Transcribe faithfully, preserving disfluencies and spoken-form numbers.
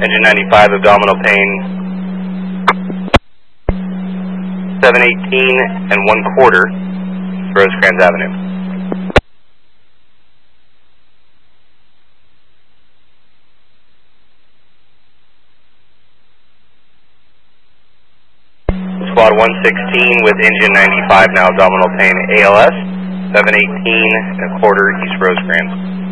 Engine ninety-five, abdominal pain, seven eighteen and one quarter, Rosecrans Avenue. Squad one sixteen with engine ninety-five, now abdominal pain, A L S, seven eighteen and a quarter, East Rosecrans.